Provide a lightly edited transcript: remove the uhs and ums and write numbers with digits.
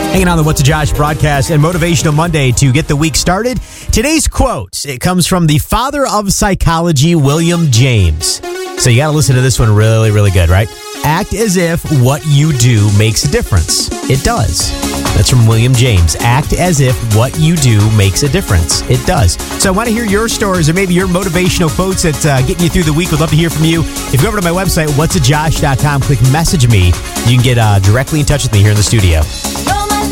Hanging on the What's a Josh broadcast and Motivational Monday to get the week started. Today's quote, it comes from the father of psychology, William James. So you got to listen to this one really, really good, right? Act as if what you do makes a difference. It does. That's from William James. Act as if what you do makes a difference. It does. So I want to hear your stories or maybe your motivational quotes that getting you through the week. Would love to hear from you. If you go over to my website, whatsajosh.com, click message me. You can get directly in touch with me here in the studio.